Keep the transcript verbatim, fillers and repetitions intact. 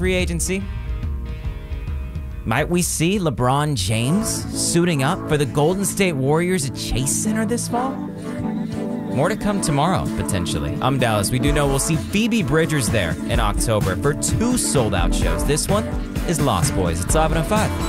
free agency? Might we see LeBron James suiting up for the Golden State Warriors at Chase Center this fall? More to come tomorrow, potentially. I'm Dallas. We do know we'll see Phoebe Bridgers there in October for two sold-out shows. This one is Lost Boys at seven oh five.